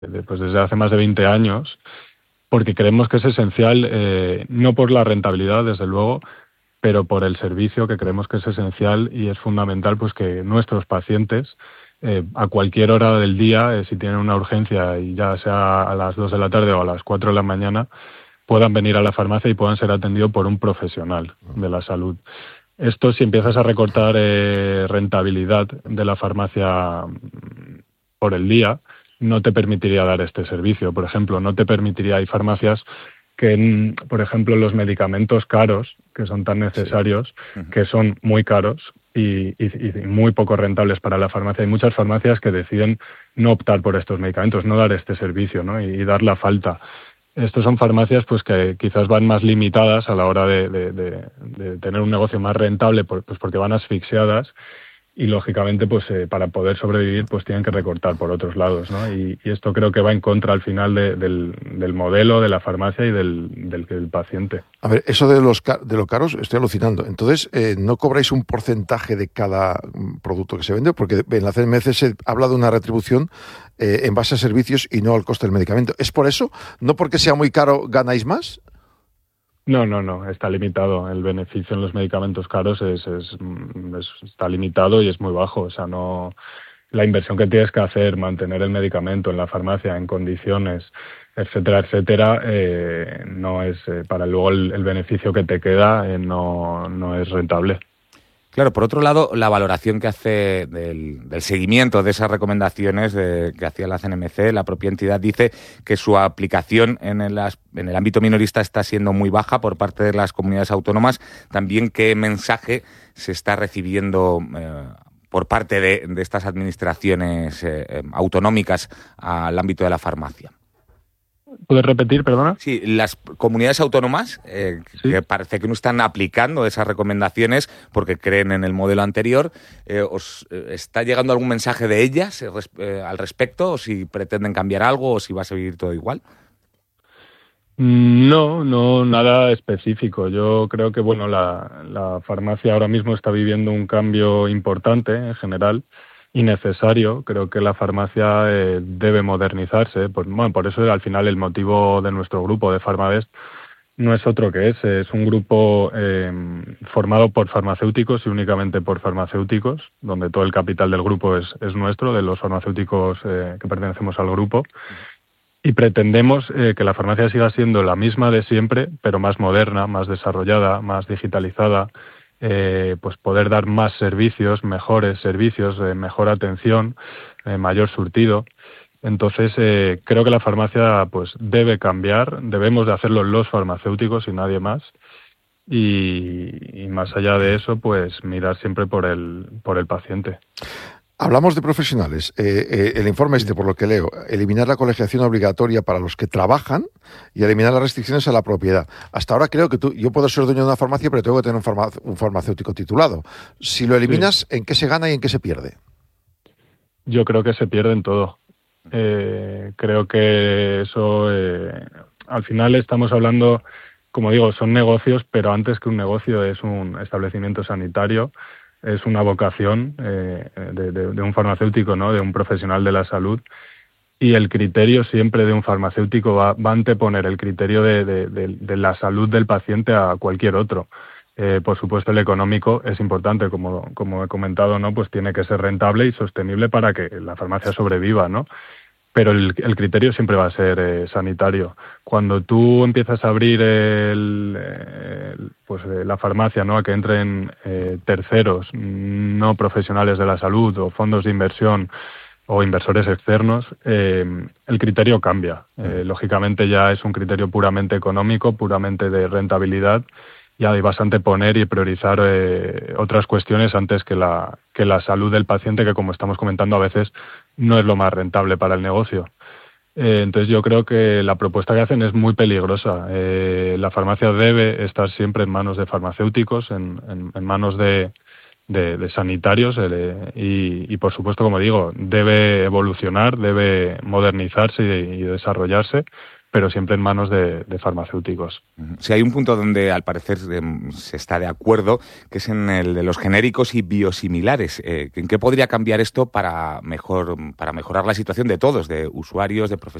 pues desde hace más de 20 años, porque creemos que es esencial, no por la rentabilidad, desde luego, pero por el servicio, que creemos que es esencial y es fundamental pues que nuestros pacientes, a cualquier hora del día, si tienen una urgencia, y ya sea a las 2 de la tarde o a las 4 de la mañana, puedan venir a la farmacia y puedan ser atendidos por un profesional de la salud. Esto, si empiezas a recortar rentabilidad de la farmacia por el día, no te permitiría dar este servicio. Por ejemplo, no te permitiría, hay farmacias que, por ejemplo, los medicamentos caros, que son tan necesarios, que son muy caros y muy poco rentables para la farmacia. Hay muchas farmacias que deciden no optar por estos medicamentos, no dar este servicio, ¿no? y dar la falta. Estos son farmacias pues que quizás van más limitadas a la hora de tener un negocio más rentable, pues porque van asfixiadas y lógicamente pues para poder sobrevivir pues tienen que recortar por otros lados, ¿no? Y esto creo que va en contra al final del modelo de la farmacia y del paciente. A ver, eso de lo caros, estoy alucinando. Entonces, ¿no cobráis un porcentaje de cada producto que se vende? Porque en la CNMC se habla de una retribución en base a servicios y no al coste del medicamento. ¿Es por eso? ¿No porque sea muy caro ganáis más? No, está limitado. El beneficio en los medicamentos caros está limitado y es muy bajo. O sea, no, la inversión que tienes que hacer, mantener el medicamento en la farmacia en condiciones, etcétera, no es, para luego el beneficio que te queda, no es rentable. Claro, por otro lado, la valoración que hace del seguimiento de esas recomendaciones que hacía la CNMC, la propia entidad dice que su aplicación en el ámbito minorista está siendo muy baja por parte de las comunidades autónomas. También, ¿qué mensaje se está recibiendo por parte de estas administraciones autonómicas al ámbito de la farmacia? ¿Puedes repetir, perdona? Sí, las comunidades autónomas que parece que no están aplicando esas recomendaciones porque creen en el modelo anterior. ¿Os está llegando algún mensaje de ellas al respecto? ¿O si pretenden cambiar algo o si va a seguir todo igual? No, nada específico. Yo creo que bueno, la farmacia ahora mismo está viviendo un cambio importante en general y necesario. Creo que la farmacia debe modernizarse. Por eso al final el motivo de nuestro grupo de Farmadest no es otro que es un grupo formado por farmacéuticos y únicamente por farmacéuticos, donde todo el capital del grupo es nuestro, de los farmacéuticos que pertenecemos al grupo. Y pretendemos que la farmacia siga siendo la misma de siempre, pero más moderna, más desarrollada, más digitalizada, pues poder dar más servicios, mejores servicios, mejor atención, mayor surtido. Entonces, creo que la farmacia pues debe cambiar, debemos de hacerlo los farmacéuticos y nadie más. Y más allá de eso, pues mirar siempre por el paciente. Hablamos de profesionales. El informe por lo que leo, eliminar la colegiación obligatoria para los que trabajan y eliminar las restricciones a la propiedad. Hasta ahora creo que yo puedo ser dueño de una farmacia, pero tengo que tener un farmacéutico titulado. Si lo eliminas, ¿en qué se gana y en qué se pierde? Yo creo que se pierde en todo. Creo que eso, al final estamos hablando, como digo, son negocios, pero antes que un negocio es un establecimiento sanitario. Es una vocación de un farmacéutico, ¿no? De un profesional de la salud, y el criterio siempre de un farmacéutico va a anteponer el criterio de la salud del paciente a cualquier otro. Por supuesto, el económico es importante, como he comentado, ¿no? Pues tiene que ser rentable y sostenible para que la farmacia sobreviva, ¿no? Pero el criterio siempre va a ser sanitario. Cuando tú empiezas a abrir la farmacia, ¿no? A que entren terceros no profesionales de la salud o fondos de inversión o inversores externos, el criterio cambia. Lógicamente ya es un criterio puramente económico, puramente de rentabilidad, y ahí vas a anteponer y priorizar otras cuestiones antes que la salud del paciente, que como estamos comentando a veces no es lo más rentable para el negocio. Entonces yo creo que la propuesta que hacen es muy peligrosa. La farmacia debe estar siempre en manos de farmacéuticos, en manos de sanitarios, y por supuesto, como digo, debe evolucionar, debe modernizarse y desarrollarse, pero siempre en manos de farmacéuticos. Sí, hay un punto donde al parecer se está de acuerdo, que es en el de los genéricos y biosimilares. ¿En qué podría cambiar esto para mejorar la situación de todos, de usuarios, de profesionales?